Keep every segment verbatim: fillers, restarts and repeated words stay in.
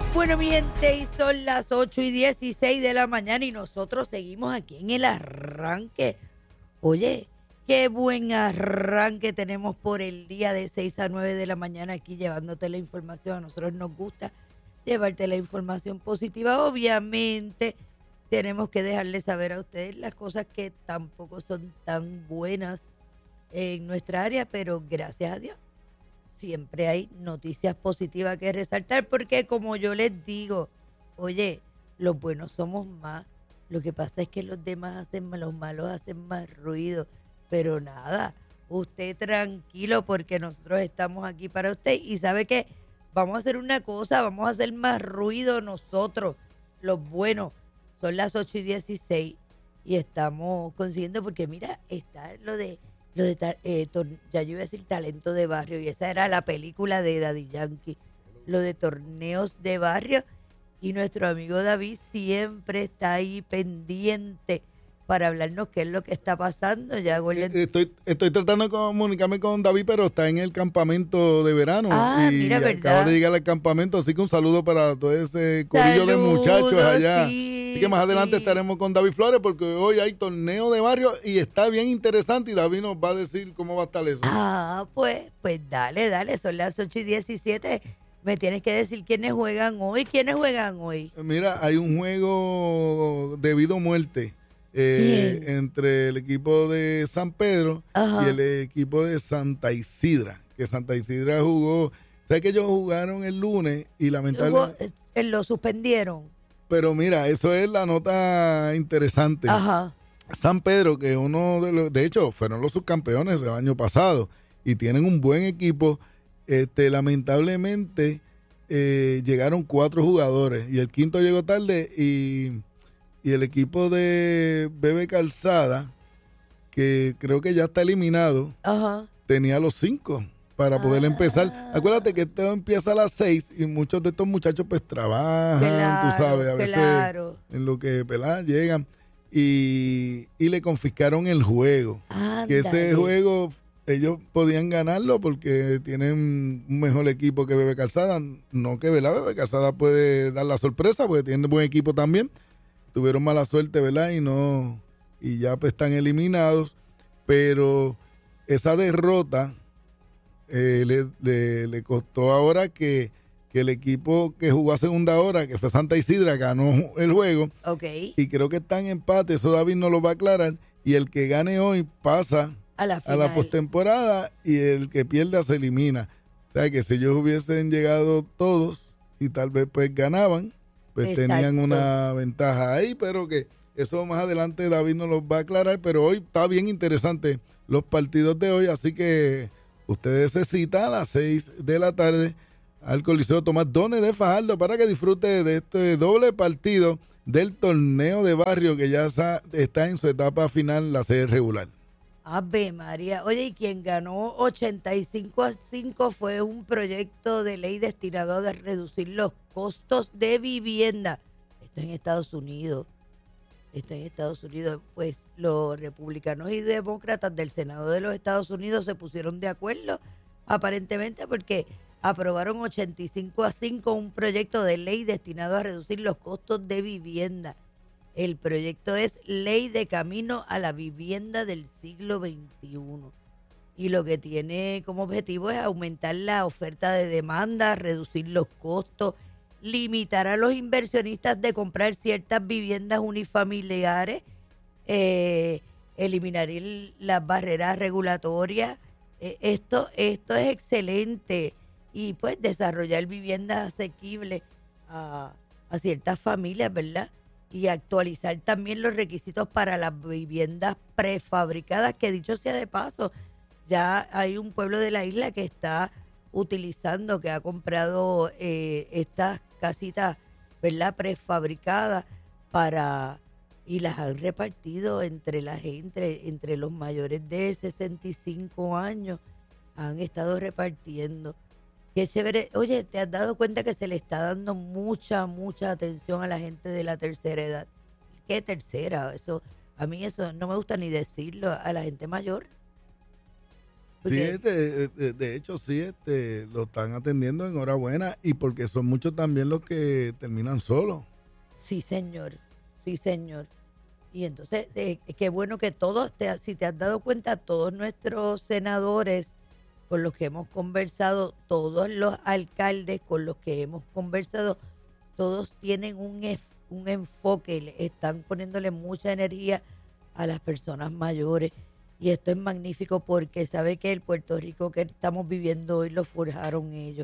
Bueno, mi gente, y son las ocho y dieciséis de la mañana y nosotros seguimos aquí en el arranque. Oye, qué buen arranque tenemos por el día de seis a nueve de la mañana aquí llevándote la información. A nosotros nos gusta llevarte la información positiva. Obviamente tenemos que dejarles saber a ustedes las cosas que tampoco son tan buenas en nuestra área, pero gracias a Dios siempre hay noticias positivas que resaltar, porque como yo les digo, oye, los buenos somos más. Lo que pasa es que los demás hacen más, los malos hacen más ruido. Pero nada, usted tranquilo porque nosotros estamos aquí para usted. Y sabe que vamos a hacer una cosa, vamos a hacer más ruido nosotros, los buenos. Son las ocho y dieciséis y estamos consiguiendo, porque mira, está lo de Lo de ta- eh, tor- ya yo iba a decir talento de barrio, y esa era la película de Daddy Yankee, lo de torneos de barrio, y nuestro amigo David siempre está ahí pendiente para hablarnos qué es lo que está pasando. Ya Gordon- Estoy, estoy tratando de comunicarme con David, pero está en el campamento de verano. Ah, y mira, acaba ¿verdad? de llegar al campamento, así que un saludo para todo ese corillo de muchachos Saludos, allá. sí, Así que más adelante sí. estaremos con David Flores, porque hoy hay torneo de barrio y está bien interesante, y David nos va a decir cómo va a estar eso. Ah, pues, pues dale, dale, son las ocho y diecisiete. Me tienes que decir quiénes juegan hoy, quiénes juegan hoy. Mira, hay un juego de vida o muerte eh, ¿Quién? entre el equipo de San Pedro Ajá. y el equipo de Santa Isidra, que Santa Isidra jugó. ¿Sabes que ellos jugaron el lunes y Hubo- lamentablemente... eh, lo suspendieron. Pero mira, eso es la nota interesante. Ajá. San Pedro, que uno de los... De hecho, fueron los subcampeones el año pasado y tienen un buen equipo. Este, lamentablemente eh, llegaron cuatro jugadores y el quinto llegó tarde, y, y el equipo de Bebe Calzada, que creo que ya está eliminado, Ajá. tenía los cinco para poder Ah. empezar. Acuérdate que esto empieza a las seis y muchos de estos muchachos pues trabajan, Claro, tú sabes, a veces claro. en lo que ¿verdad? Llegan y, y le confiscaron el juego. Que ese Ándale. juego ellos podían ganarlo porque tienen un mejor equipo que Bebe Calzada. No que ¿verdad? Bebe Calzada puede dar la sorpresa porque tiene buen equipo también. Tuvieron mala suerte, ¿verdad? Y no y ya pues están eliminados. Pero esa derrota eh, le, le, le costó ahora que, que el equipo que jugó a segunda hora, que fue Santa Isidra, ganó el juego. Ok. Y creo que está en empate, eso David no lo va a aclarar. Y el que gane hoy pasa A la a final. la postemporada y el que pierda se elimina. O sea que si ellos hubiesen llegado todos y tal vez pues ganaban, pues Exacto. tenían una ventaja ahí, pero que eso más adelante David nos lo va a aclarar. Pero hoy está bien interesante los partidos de hoy, así que ustedes se citan a las seis de la tarde al Coliseo Tomás Dones de Fajardo para que disfrute de este doble partido del torneo de barrio que ya está en su etapa final, la serie regular. Ave María. Oye, y quien ganó ochenta y cinco a cinco fue un proyecto de ley destinado a reducir los costos de vivienda. Esto en Estados Unidos. Esto en Estados Unidos. Pues los republicanos y demócratas del Senado de los Estados Unidos se pusieron de acuerdo, aparentemente, porque aprobaron ochenta y cinco a cinco un proyecto de ley destinado a reducir los costos de vivienda. El proyecto es Ley de Camino a la Vivienda del siglo veintiuno. Y lo que tiene como objetivo es aumentar la oferta de demanda, reducir los costos, limitar a los inversionistas de comprar ciertas viviendas unifamiliares, eh, eliminar el- las barreras regulatorias. Eh, esto, esto es excelente. Y pues desarrollar viviendas asequibles a, a ciertas familias, ¿verdad? Y actualizar también los requisitos para las viviendas prefabricadas, que dicho sea de paso, ya hay un pueblo de la isla que está utilizando, que ha comprado eh, estas casitas, ¿verdad?, prefabricadas para y las han repartido entre la gente, entre los mayores de sesenta y cinco años, han estado repartiendo. Qué chévere. Oye, ¿te has dado cuenta que se le está dando mucha, mucha atención a la gente de la tercera edad? ¿Qué tercera? Eso, a mí eso no me gusta ni decirlo, a la gente mayor. Sí, este, de, de hecho, sí, este, lo están atendiendo, enhorabuena, y porque son muchos también los que terminan solos. Sí, señor, sí, señor. Y entonces, eh, qué bueno que todos, te, si te has dado cuenta, todos nuestros senadores con los que hemos conversado, todos los alcaldes con los que hemos conversado, todos tienen un, un enfoque, están poniéndole mucha energía a las personas mayores. Y esto es magnífico porque sabe que el Puerto Rico que estamos viviendo hoy lo forjaron ellos.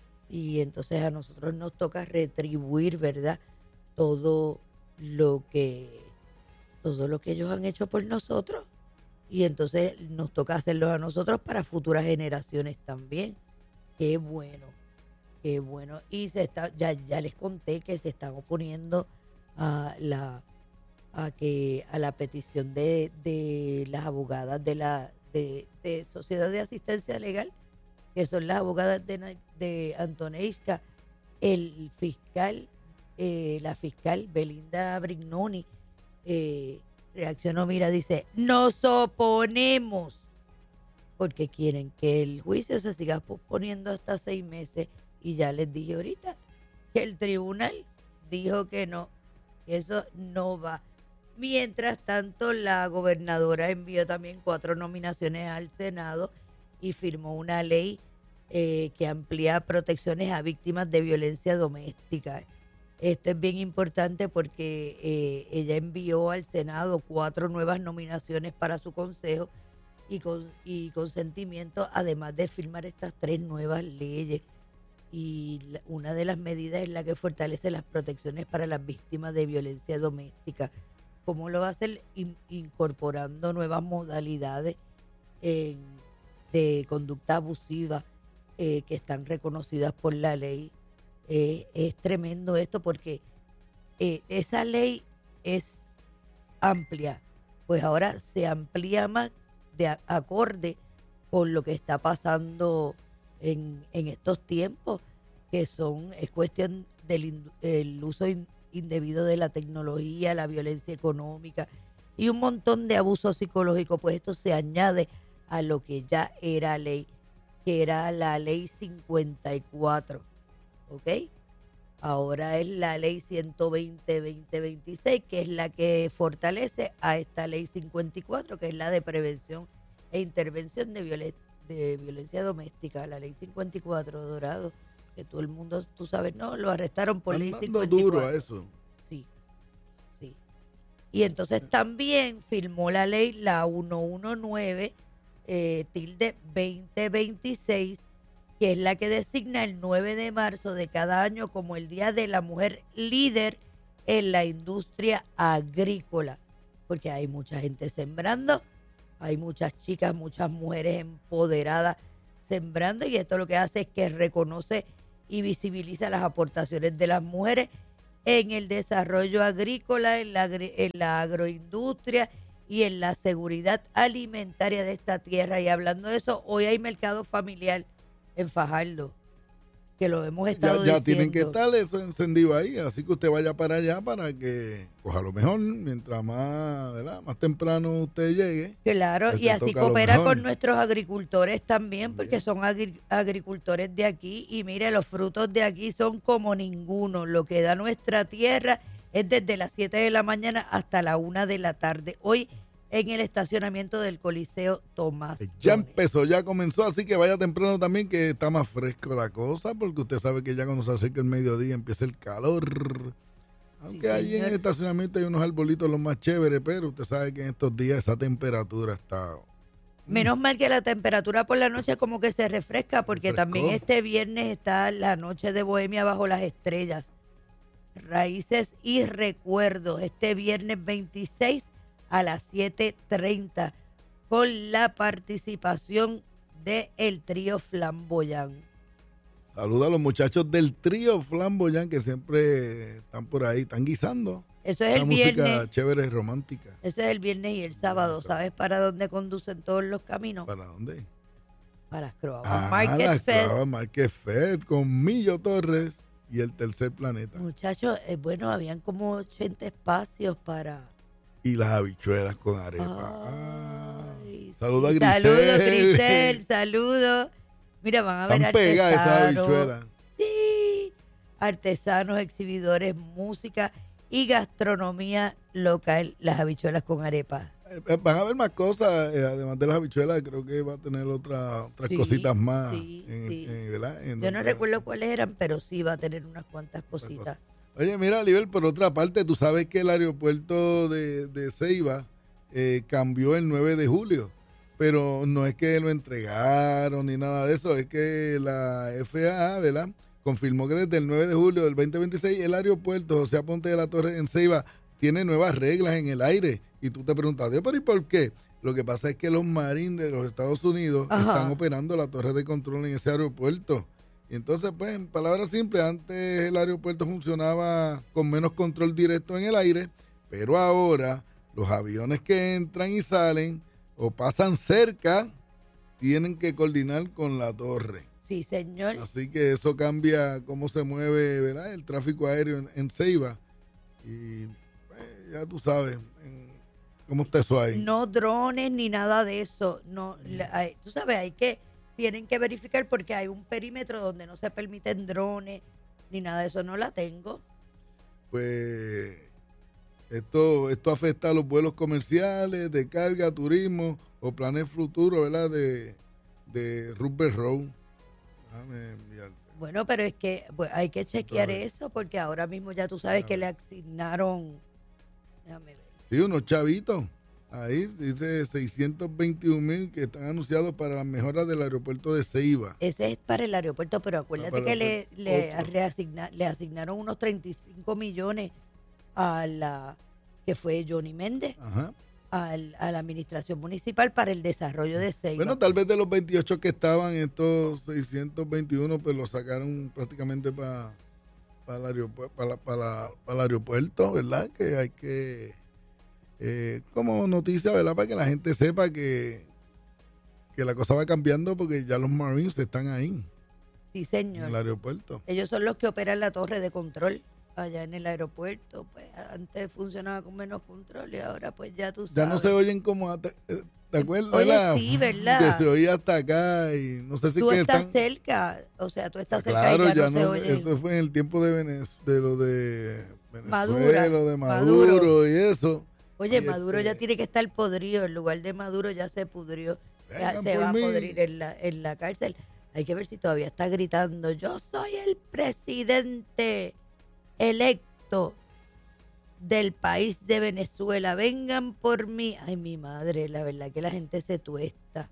Y entonces a nosotros nos toca retribuir, ¿verdad? Todo lo que, todo lo que ellos han hecho por nosotros. Y entonces nos toca hacerlo a nosotros para futuras generaciones también. Qué bueno, qué bueno. Y se está, ya, ya les conté que se están oponiendo a la a que a la petición de, de las abogadas de la de, de Sociedad de Asistencia Legal, que son las abogadas de, de Antoneishka, el fiscal, eh, la fiscal Belinda Brignoni, eh, reaccionó, mira, dice, nos oponemos, porque quieren que el juicio se siga posponiendo hasta seis meses, y ya les dije ahorita que el tribunal dijo que no, que eso no va. Mientras tanto, la gobernadora envió también cuatro nominaciones al Senado y firmó una ley eh, que amplía protecciones a víctimas de violencia doméstica. Esto es bien importante porque eh, ella envió al Senado cuatro nuevas nominaciones para su consejo y, con, y consentimiento, además de firmar estas tres nuevas leyes. Y la, una de las medidas es la que fortalece las protecciones para las víctimas de violencia doméstica. ¿Cómo lo va a hacer? In, incorporando nuevas modalidades eh, de conducta abusiva eh, que están reconocidas por la ley. Eh, es tremendo esto porque eh, esa ley es amplia, pues ahora se amplía más de a, acorde con lo que está pasando en, en estos tiempos, que son es cuestión del el uso in, indebido de la tecnología, la violencia económica y un montón de abuso psicológico. Pues esto se añade a lo que ya era ley, que era la ley cincuenta y cuatro, ¿ok? Ahora es la ley ciento veinte guión veinte veintiséis, que es la que fortalece a esta ley cincuenta y cuatro, que es la de prevención e intervención de, violen de violencia doméstica. La ley cincuenta y cuatro, Dorado, que todo el mundo, tú sabes, no, lo arrestaron por ley cincuenta y cuatro. Duro a eso. Sí, sí. Y entonces también firmó la ley, la ciento diecinueve, eh, tilde veinte veintiséis, que es la que designa el nueve de marzo de cada año como el Día de la Mujer Líder en la industria agrícola. Porque hay mucha gente sembrando, hay muchas chicas, muchas mujeres empoderadas sembrando, y esto lo que hace es que reconoce y visibiliza las aportaciones de las mujeres en el desarrollo agrícola, en la, en la agroindustria y en la seguridad alimentaria de esta tierra. Y hablando de eso, hoy hay mercado familiar en Fajardo, que lo hemos estado ya, ya diciendo. Tienen que estar eso encendido ahí, así que usted vaya para allá para que, pues a lo mejor, mientras más, ¿verdad?, más temprano usted llegue. Claro, pues y así coopera con nuestros agricultores también, porque Bien. son agri agricultores de aquí, y mire, los frutos de aquí son como ninguno. Lo que da nuestra tierra es desde las siete de la mañana hasta la una de la tarde. Hoy en el estacionamiento del Coliseo Tomás. Ya empezó, ya comenzó, así que vaya temprano también, que está más fresco la cosa, porque usted sabe que ya cuando se acerca el mediodía empieza el calor. Aunque sí, allí señor. En el estacionamiento hay unos arbolitos los más chéveres, pero usted sabe que en estos días esa temperatura está... Menos mal que la temperatura por la noche como que se refresca, porque Refrescó. También este viernes está la noche de Bohemia bajo las estrellas. Raíces y recuerdos, este viernes veintiséis a las siete treinta, con la participación de el trío Flamboyán. Saluda a los muchachos del trío Flamboyán, que siempre están por ahí, están guisando. Eso es el música viernes. Chévere y romántica. Eso es el viernes y el sábado. ¿Sabes para dónde conducen todos los caminos? ¿Para dónde? Para las Croabas ah, Market las Fest. Croabas Market Fest con Millo Torres y el Tercer Planeta. Muchachos, eh, bueno, habían como ochenta espacios para... Y las habichuelas con arepa. Ay, Saludos a Grisel. Saludos, Grisel, saludos. Mira, van a ver Están pegadas esas artesanos. habichuelas. Sí, artesanos, exhibidores, música y gastronomía local, las habichuelas con arepa. Eh, Van a haber más cosas, eh, además de las habichuelas, creo que va a tener otra, otras Sí, cositas más. sí, en- sí. en- ¿verdad? En Yo no otra- recuerdo cuáles eran, pero sí va a tener unas cuantas otras cositas. cosas. Oye, mira, Oliver, por otra parte, tú sabes que el aeropuerto de, de Ceiba eh, cambió el nueve de julio, pero no es que lo entregaron ni nada de eso, es que la F A A, ¿verdad?, confirmó que desde el nueve de julio del veinte veintiséis el aeropuerto José Aponte de la Torre en Ceiba tiene nuevas reglas en el aire. Y tú te preguntas, Dios, pero ¿y por qué? Lo que pasa es que los Marines de los Estados Unidos Ajá. están operando la torre de control en ese aeropuerto. Y entonces, pues, en palabras simples, antes el aeropuerto funcionaba con menos control directo en el aire, pero ahora los aviones que entran y salen o pasan cerca tienen que coordinar con la torre. Sí, señor. Así que eso cambia cómo se mueve, ¿verdad?, el tráfico aéreo en, en Ceiba. Y pues, ya tú sabes en- cómo está eso ahí. No drones ni nada de eso. No, la- hay- tú sabes, hay que, tienen que verificar porque hay un perímetro donde no se permiten drones ni nada de eso. No la tengo. Pues esto, esto afecta a los vuelos comerciales, de carga, turismo o planes futuros, ¿verdad?, de, de Rupert Road. Déjame enviarte. Bueno, pero es que pues, hay que chequear Entonces, eso porque ahora mismo ya tú sabes a que ver. le asignaron. Déjame ver. Sí, unos chavitos. Ahí dice seiscientos veintiún mil que están anunciados para las mejoras del aeropuerto de Ceiba. Ese es para el aeropuerto, pero acuérdate para que el le, aeropuerto, le, otro. reasigna- le asignaron unos treinta y cinco millones a la que fue Johnny Méndez, Ajá. al- a la administración municipal para el desarrollo de Ceiba. Bueno, tal vez de los veintiocho que estaban, estos seiscientos veintiuno, pues los sacaron prácticamente para el aeropuerto, para, para, para el aeropuerto, ¿verdad? Que hay que, eh, como noticia, ¿verdad? Para que la gente sepa que, que la cosa va cambiando porque ya los Marines están ahí, Sí, en señor. el aeropuerto. Ellos son los que operan la torre de control allá en el aeropuerto. Pues antes funcionaba con menos control y ahora pues ya tú sabes. Ya no se oyen como, hasta- eh, ¿te acuerdas? Oye, verdad? sí, ¿verdad? Que se oía hasta acá y no sé si Tú que estás están... cerca, o sea, tú estás cerca Claro, y ya, ya no, se no, oye. eso fue en el tiempo de, Venez- de lo de Venezuela, Madura, de Maduro, Maduro. y eso. Oye, Y Maduro este, ya tiene que estar podrido, el lugar de Maduro ya se pudrió, ya Vengan se por va mí. a podrir en la, en la cárcel. Hay que ver si todavía está gritando, yo soy el presidente electo del país de Venezuela, vengan por mí. Ay, mi madre, la verdad que la gente se tuesta.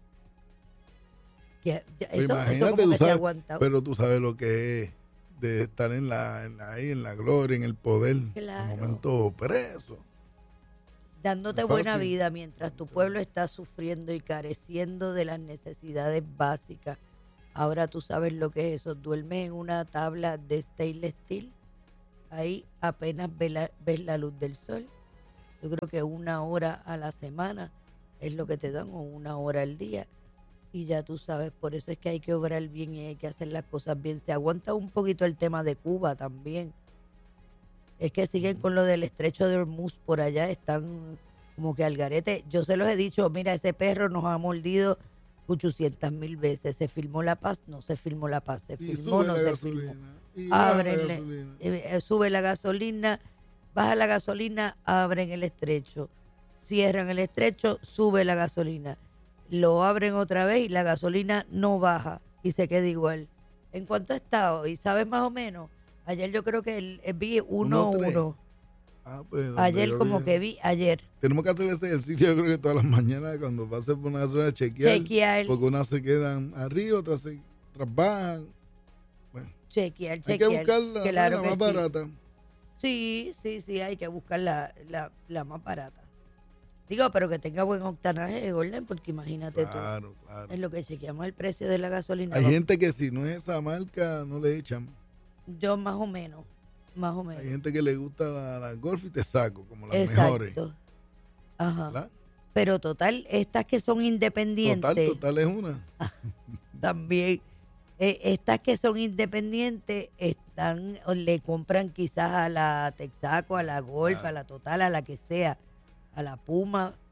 Que, ya- Pues eso, eso imagínate, como tú que se sabes, aguanta. pero tú sabes lo que es de estar en la, en la- ahí en la gloria, en el poder, Claro. en momento preso. Dándote no es buena fácil. vida mientras tu pueblo está sufriendo y careciendo de las necesidades básicas. Ahora tú sabes lo que es eso. Duermes en una tabla de stainless steel. Ahí apenas ves la, ves la luz del sol. Yo creo que una hora a la semana es lo que te dan o una hora al día. Y ya tú sabes, por eso es que hay que obrar bien y hay que hacer las cosas bien. Se aguanta un poquito el tema de Cuba también. Es que siguen con lo del estrecho de Hormuz por allá, están como que al garete. Yo se los he dicho, mira, ese perro nos ha mordido ochocientas mil veces. ¿Se filmó la paz? No se filmó la paz. ¿Se Y filmó? sube No la se gasolina. filmó. Y baja la Ábrenle, gasolina. eh, eh, sube la gasolina, baja la gasolina, abren el estrecho. Cierran el estrecho, sube la gasolina. Lo abren otra vez y la gasolina no baja y se queda igual. ¿En cuánto está hoy? ¿Sabes más o menos? Ayer yo creo que el, el vi uno Uno, tres. uno. Ah, pues, donde Ayer yo como vi- que vi, ayer. Tenemos que hacer ese ejercicio, yo creo que todas las mañanas cuando pase por una zona, chequear, Chequear, porque unas se quedan arriba, otras se otras bajan. Bueno, chequear, hay que chequear. buscar la, Claro la que más sí. barata. Sí, sí, sí, hay que buscar la, la, la más barata. Digo, pero que tenga buen octanaje, Gordon, porque imagínate Claro, tú. claro. En lo que chequeamos el precio de la gasolina. Hay va- gente que si no es esa marca, no le echan. Yo más o menos, más o menos. Hay gente que le gusta la, la Golf y te saco, como las mejores. Exacto. Ajá. ¿Verdad? Pero total, estas que son independientes, Total, total es una. también, eh, estas que son independientes, están, o le compran quizás a la Texaco, a la Golf, Claro. a la Total, a la que sea, a la Puma,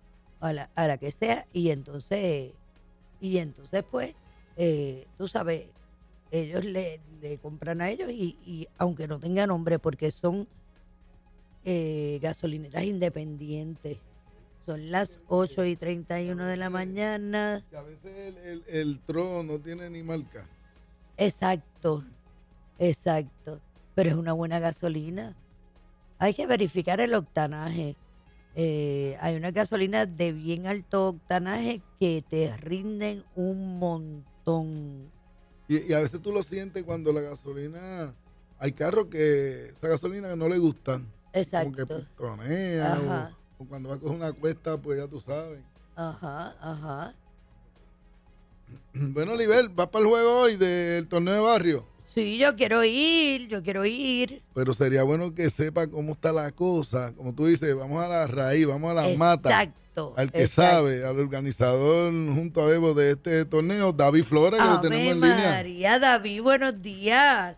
a la, a la que sea, y entonces, y entonces pues, eh, tú sabes, ellos le, le compran a ellos y, y aunque no tenga nombre, porque son eh, gasolineras independientes. Son las ocho y treinta y uno de la mañana. Que a veces el, el, el tro no tiene ni marca. Exacto, exacto. Pero es una buena gasolina. Hay que verificar el octanaje. Eh, hay unas gasolinas de bien alto octanaje que te rinden un montón. Y, y a veces tú lo sientes cuando la gasolina... Hay carros que esa gasolina no le gustan. Exacto. Como que pistonea Ajá. o, o cuando va a coger una cuesta, pues ya tú sabes. Ajá, ajá. Bueno, Oliver, ¿vas para el juego hoy del torneo de barrio? Sí, yo quiero ir, yo quiero ir. Pero sería bueno que sepa cómo está la cosa. Como tú dices, vamos a la raíz, vamos a la mata. Exacto. Al que exacto. sabe, al organizador junto a Evo de este torneo, David Flores, que lo tenemos en línea. María, David, buenos días.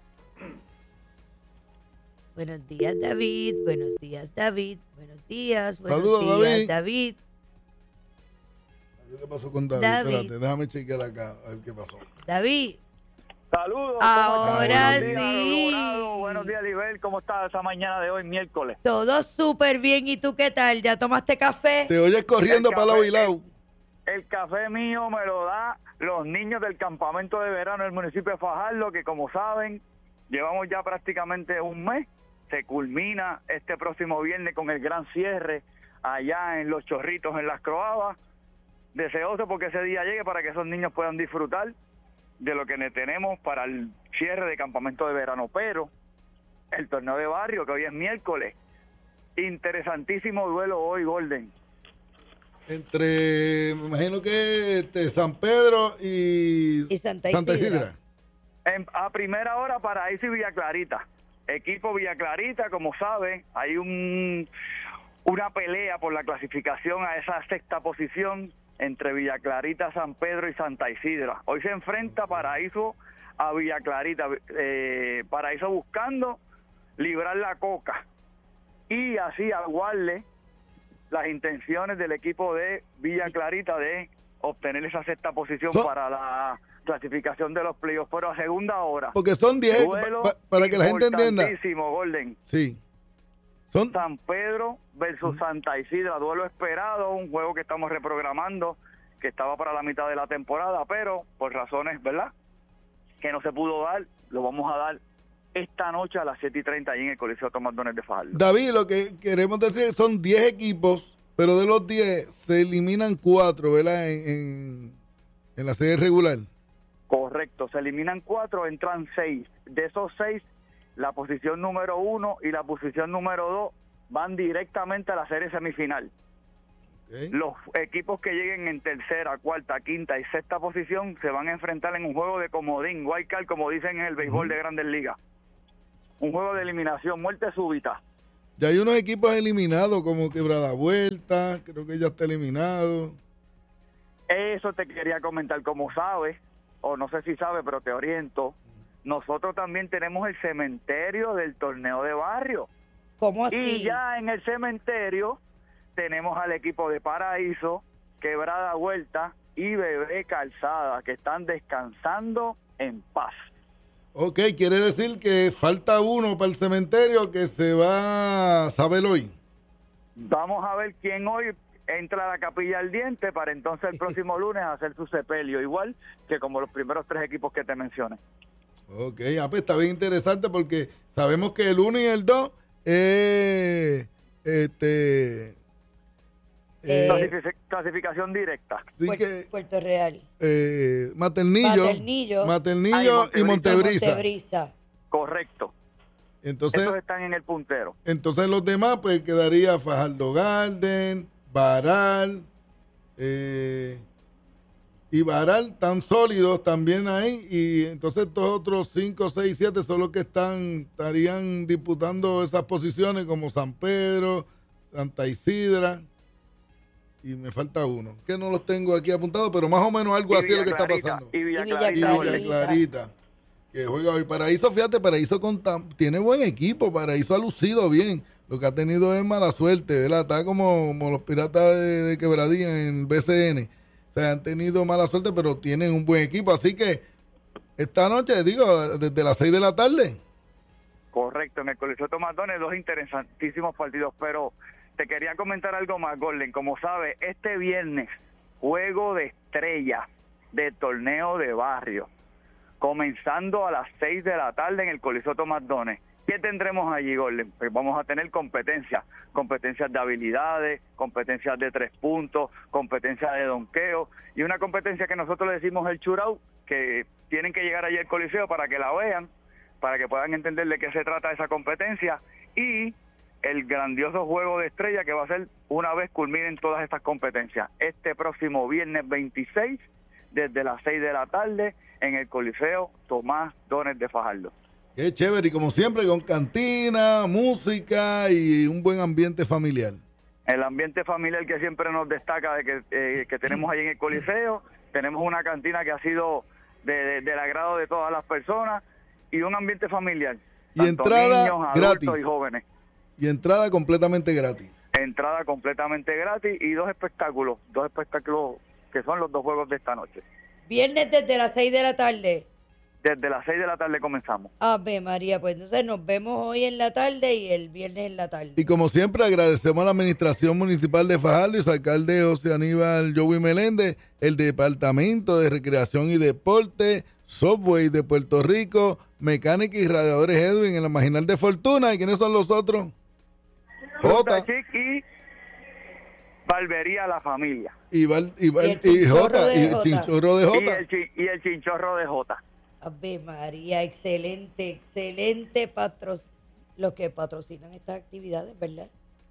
Buenos días, David. Buenos días, David. Buenos días. Buenos Saludos, días, David. David. ¿Qué pasó con David? David. Espérate, déjame chequear acá a ver qué pasó. David. Saludos. Ahora buenos días, sí. Dorado. Buenos días, Libel. ¿Cómo estás esa mañana de hoy, miércoles? Todo súper bien. ¿Y tú qué tal? ¿Ya tomaste café? Te oyes corriendo El para café, lado y lado. El café mío me lo da los niños del campamento de verano del municipio de Fajardo, que como saben, llevamos ya prácticamente un mes. Se culmina este próximo viernes con el gran cierre allá en Los Chorritos, en Las Croabas. Deseoso porque ese día llegue para que esos niños puedan disfrutar de lo que tenemos para el cierre de campamento de verano. Pero el torneo de barrio, que hoy es miércoles, interesantísimo duelo hoy, Golden. Entre, me imagino que este, San Pedro y, Y Santa Isidra. En, a primera hora, Paraíso y Villa Clarita. Equipo Villa Clarita, como saben, hay un una pelea por la clasificación a esa sexta posición entre Villa Clarita, San Pedro y Santa Isidra. Hoy se enfrenta Paraíso a Villa Clarita, eh, Paraíso buscando librar la coca y así aguarle las intenciones del equipo de Villa Clarita de obtener esa sexta posición So- para la clasificación de los playoffs, pero a segunda hora. Porque son diez, Duelo pa- para que la gente entienda. importantísimo, Golden. Sí. Son, San Pedro versus Santa Isidra, duelo esperado, un juego que estamos reprogramando, que estaba para la mitad de la temporada, pero por razones, ¿verdad?, que no se pudo dar, lo vamos a dar esta noche a las siete y treinta ahí en el Coliseo Tomás Donel de Fajardo. David, lo que queremos decir es que son diez equipos, pero de los diez se eliminan cuatro, ¿verdad? En, en, en la serie regular. Correcto, se eliminan cuatro, entran seis. De esos seis, la posición número uno y la posición número dos van directamente a la serie semifinal. Okay. Los equipos que lleguen en tercera, cuarta, quinta y sexta posición se van a enfrentar en un juego de comodín, wild card, como dicen en el béisbol de Grandes Ligas. Un juego de eliminación, muerte súbita. Ya hay unos equipos eliminados como Quebrada Vuelta, creo que ya está eliminado. Eso te quería comentar, como sabes, o no sé si sabes, pero te oriento, nosotros también tenemos el cementerio del torneo de barrio. ¿Cómo así? Y ya en el cementerio tenemos al equipo de Paraíso, Quebrada Vuelta y Bebé Calzada, que están descansando en paz. Ok, quiere decir que falta uno para el cementerio que se va a saber hoy. Vamos a ver quién hoy entra a la capilla al diente para entonces el próximo lunes hacer su sepelio, igual que como los primeros tres equipos que te mencioné. Ok, ah, pues está bien interesante porque sabemos que el uno y el dos es este, Eh, Clasific- clasificación directa. sí Puer- que, Puerto Real. eh, Maternillo, Maternillo. Maternillo Ay, y Montebrisa. Montebrisa. Montebrisa. Correcto. Entonces, Esos están en el puntero. entonces los demás, pues quedaría Fajardo Garden, Baral, eh, y Baral tan sólidos también ahí, y entonces estos otros cinco, seis, siete son los que están, estarían disputando esas posiciones como San Pedro, Santa Isidra, y me falta uno, que no los tengo aquí apuntados, pero más o menos algo Y así es lo que Villa está Clarita, pasando. Y Villa Y Villa Clarita, Y Villa Golden. Clarita. Clarita, que juega hoy. Paraíso, fíjate, Paraíso con tam- tiene buen equipo, Paraíso ha lucido bien. lo que ha tenido es mala suerte, ¿verdad? Está como, como los piratas de, de Quebradilla en B C N. O sea, han tenido mala suerte, pero tienen un buen equipo. Así que esta noche, digo, desde las seis de la tarde. Correcto, en el Coliseo Tomás Dones, dos interesantísimos partidos, pero te quería comentar algo más, Golden. Como sabes, este viernes, juego de estrella de torneo de barrio, comenzando a las seis de la tarde en el Coliseo Tomás Dones. ¿Qué tendremos allí, Golden? Pues vamos a tener competencias, competencias de habilidades, competencias de tres puntos, competencias de donqueo, y una competencia que nosotros le decimos el churau, que tienen que llegar allí al Coliseo para que la vean, para que puedan entender de qué se trata esa competencia, y el grandioso juego de estrella que va a ser una vez culminen todas estas competencias. Este próximo viernes veintiséis, desde las seis de la tarde, en el Coliseo Tomás Dones de Fajardo. Qué chévere, y como siempre, con cantina, música y un buen ambiente familiar. El ambiente familiar que siempre nos destaca de que, eh, que tenemos ahí en el Coliseo. Tenemos una cantina que ha sido de, de, del agrado de todas las personas y un ambiente familiar. Y entrada niños, adultos gratis. Y jóvenes. Y entrada completamente gratis. Entrada completamente gratis y dos espectáculos, dos espectáculos que son los dos juegos de esta noche. Viernes desde las seis de la tarde. Desde las seis de la tarde comenzamos. Ave María, pues entonces nos vemos hoy en la tarde y el viernes en la tarde. Y como siempre agradecemos a la Administración Municipal de Fajardo y su alcalde José Aníbal Joey Meléndez, el Departamento de Recreación y Deporte, Subway de Puerto Rico, Mecánica y Radiadores Edwin en la Marginal de Fortuna. ¿Y quiénes son los otros? Jota Chic y Barbería La Familia. Y, Val, y, Val, y, el y Jota, de y el Jota. chinchorro de Y Jota. el, chi, y el chinchorro de Jota. Ave María, excelente, excelente patro, los que patrocinan estas actividades, ¿verdad?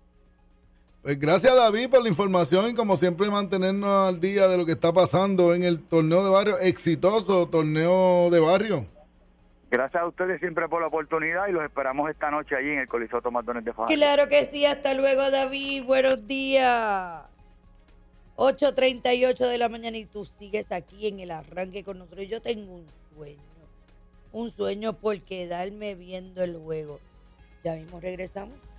Pues gracias, David, por la información y como siempre mantenernos al día de lo que está pasando en el torneo de barrio, exitoso torneo de barrio. Gracias a ustedes siempre por la oportunidad y los esperamos esta noche allí en el Coliseo Tomás Dones de Fajardo. Claro que sí, hasta luego, David, buenos días. ocho treinta y ocho de la mañana y tú sigues aquí en el arranque con nosotros. Yo tengo un sueño, un sueño por quedarme viendo el juego. Ya mismo regresamos.